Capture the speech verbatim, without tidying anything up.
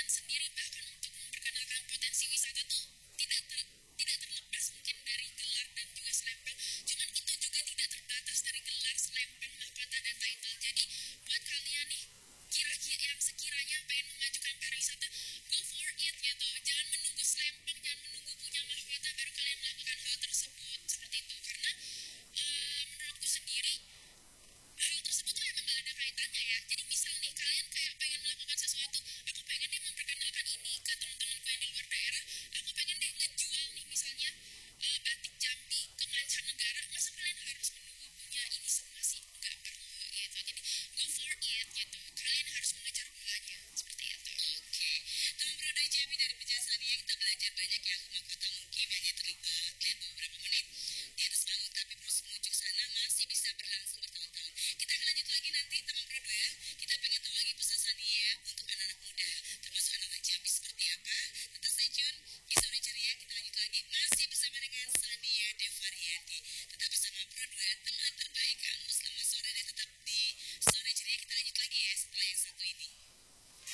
sendiri bahkan untuk memperkenalkan potensi wisata tuh tidak ter, tidak terlepas mungkin dari gelar dan juga selempang. Cuman itu juga tidak terbatas dari gelar, selempang, mahkota dan title. Jadi buat kalian nih kira-kira yang sekiranya pengen memajukan pariwisata, go for it gitu. Jangan menunggu selempang, jangan menunggu punya mahkota baru kalian melakukan hal tersebut seperti itu. Karena eh, menurutku sendiri hal tersebut tuh emang gak ada kaitannya ya. Jadi misal nih kalian kayak pengen melakukan sesuatu, aku pengen deh memperkenalkan ini ke teman-temanku yang di luar daerah, aku pengen deh ngejual nih misalnya eh, batik Jambi ke mancanegara, masa kalian harus menunggu punya ini semua sih? Nggak perlu gitu. Jadi go for it gitu, kalian harus mengejar bolanya seperti itu. Oke, teman Broda Jambi, dari penjelasan yang kita belajar banyak ya. Mahkota mungkin hanya terlihat beberapa menit di atas panggung, tapi proses menuju ke sana masih bisa berlangsung bertahun-tahun. Kita akan lanjut lagi nanti teman Pro dua. Kita pengen tahu lagi pesan Sania untuk anak-anak muda, termasuk anak-anak Jambi seperti apa. Tetap stay tune di Sore Ceria. Kita lanjut lagi masih bersama dengan Sania Devariati. Tetap bersama Pro dua, teman terbaik kamu. Selamat sore dan tetap